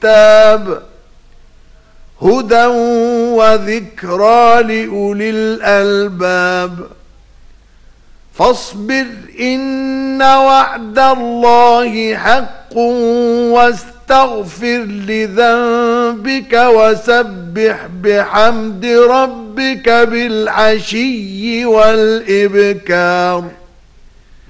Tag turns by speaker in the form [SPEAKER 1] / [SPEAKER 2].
[SPEAKER 1] التاب هدى وذكرى لأولي الألباب فاصبر إن وعد الله حق واستغفر لذنبك وسبح بحمد ربك بالعشي والإبكار